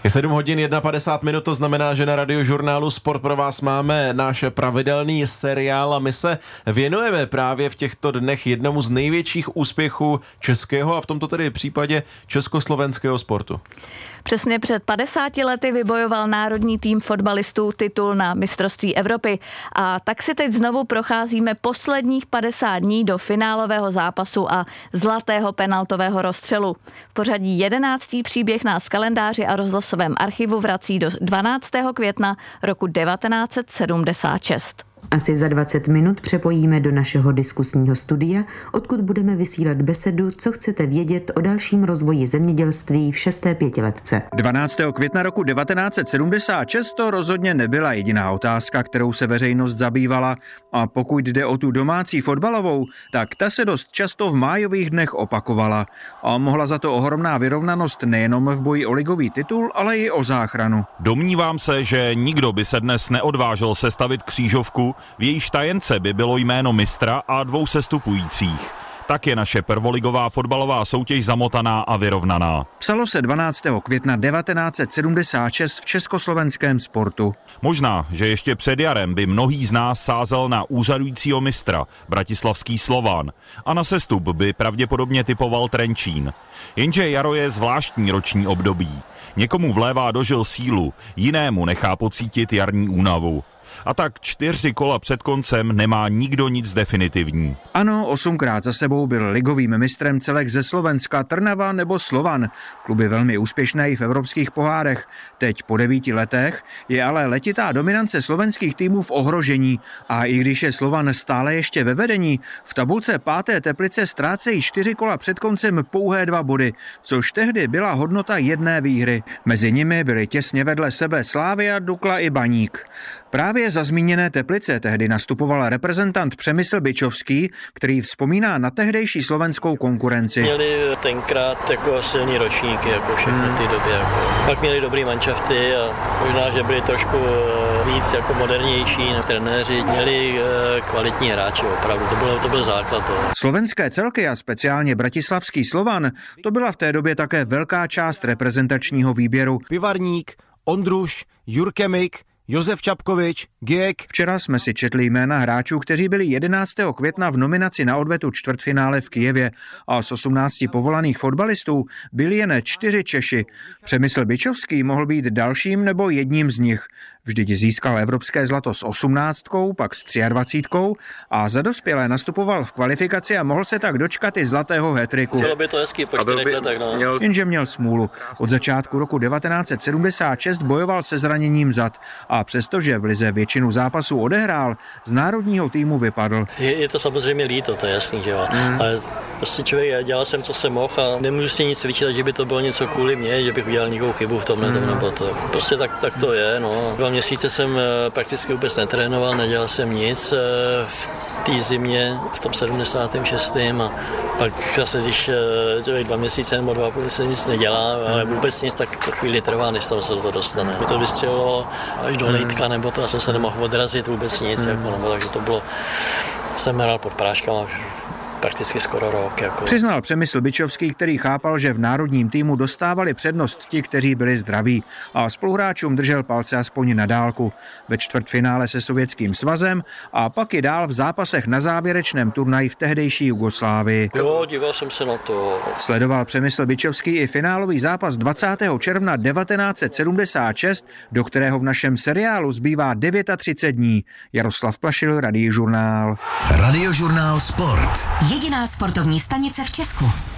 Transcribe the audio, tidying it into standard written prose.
Je 7 hodin 51 minut, to znamená, že na Radiožurnálu Sport pro vás máme náš pravidelný seriál a my se věnujeme právě v těchto dnech jednomu z největších úspěchů českého a v tomto tedy případě československého sportu. Přesně před 50 lety vybojoval národní tým fotbalistů titul na mistrovství Evropy a tak si teď znovu procházíme posledních 50 dní do finálového zápasu a zlatého penaltového rozstřelu. V pořadí 11. příběh nás v kalendáři a rozhlasovém archivu vrací do 12. května roku 1976. Asi za 20 minut přepojíme do našeho diskusního studia, odkud budeme vysílat besedu, co chcete vědět o dalším rozvoji zemědělství v 6. pětiletce. 12. května roku 1976 to rozhodně nebyla jediná otázka, kterou se veřejnost zabývala. A pokud jde o tu domácí fotbalovou, tak ta se dost často v májových dnech opakovala. A mohla za to ohromná vyrovnanost nejenom v boji o ligový titul, ale i o záchranu. Domnívám se, že nikdo by se dnes neodvážil sestavit křížovku, v jejíž tajence by bylo jméno mistra a 2 sestupujících. Tak je naše prvoligová fotbalová soutěž zamotaná a vyrovnaná. Psalo se 12. května 1976 v československém sportu. Možná, že ještě před jarem by mnohý z nás sázel na úřadujícího mistra, bratislavský Slovan, a na sestup by pravděpodobně typoval Trenčín. Jenže jaro je zvláštní roční období. Někomu vlévá do žil sílu, jinému nechá pocítit jarní únavu. A tak 4 kola před koncem nemá nikdo nic definitivní. Ano, 8krát za sebou byl ligovým mistrem celek ze Slovenska Trnava nebo Slovan. Kluby velmi úspěšné i v evropských pohárech. Teď po 9 letech je ale letitá dominance slovenských týmů v ohrožení. A i když je Slovan stále ještě ve vedení, v tabulce 5. Teplice ztrácejí 4 kola před koncem pouhé 2 body, což tehdy byla hodnota jedné výhry. Mezi nimi byly těsně vedle sebe Slavia, Dukla i Baník. Právě za zmíněné Teplice tehdy nastupoval reprezentant Přemysl Bičovský, který vzpomíná na tehdejší slovenskou konkurenci. Měli tenkrát jako silný ročníky, jako všechny v té době. Pak měli dobrý manšafty a možná, že byli trošku víc jako modernější. Trenéři měli kvalitní hráči, opravdu, to byl základ toho. Slovenské celky a speciálně bratislavský Slovan, to byla v té době také velká část reprezentačního výběru. Pivarník, Ondruš, Jurkemik, Josef Čapkovič, Giek. Včera jsme si četli jména hráčů, kteří byli 11. května v nominaci na odvetu čtvrtfinále v Kyjevě a z 18 povolaných fotbalistů byli jen 4 Češi. Přemysl Bičovský mohl být dalším nebo jedním z nich. Vždyť získal evropské zlato s 18, pak s 23 a za dospělé nastupoval v kvalifikaci a mohl se tak dočkat i zlatého hat-tricku. Bylo by to hezký po 4 letech, no. Jenže měl smůlu. Od začátku roku 1976 bojoval se zraněním zad a přestože v lize většinu zápasů odehrál, z národního týmu vypadl. Je to samozřejmě líto, to je jasný, že jo. Ale prostě člověk, dělal jsem, co jsem mohl a nemůžu si nic vyčítat, že by to bylo něco kvůli mě, že bych udělal nějakou chybu v tomhle nebo to. Prostě tak to je, no. 2 měsíce jsem prakticky vůbec netrénoval, nedělal jsem nic v té zimě, v tom 76. a pak zase, když 2 měsíce nebo 2,5 se nic nedělá, ale vůbec nic, tak chvíli trvá, než se do toho dostane. To vystřelilo až do lejtka, nebo to, já jsem se nemohl odrazit vůbec nic, takže to bylo, jsem hrál pod práškama prakticky skoro rok. Jako. Přiznal Přemysl Bičovský, který chápal, že v národním týmu dostávali přednost ti, kteří byli zdraví a spoluhráčům držel palce aspoň na dálku. Ve čtvrtfinále se Sovětským svazem a pak i dál v zápasech na závěrečném turnaji v tehdejší Jugoslávii. Jo, díval jsem se na to. Sledoval Přemysl Bičovský i finálový zápas 20. června 1976, do kterého v našem seriálu zbývá 39 dní. Jaroslav Plašil, Radiožurnál. Radiožurnál Sport. Jediná sportovní stanice v Česku.